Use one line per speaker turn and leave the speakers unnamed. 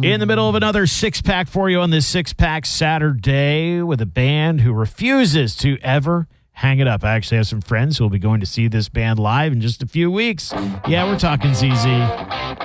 In the middle of another six-pack for you on this six-pack Saturday with a band who refuses to ever hang it up. I actually have some friends who will be going to see this band live in just a few weeks. Yeah, we're talking ZZ.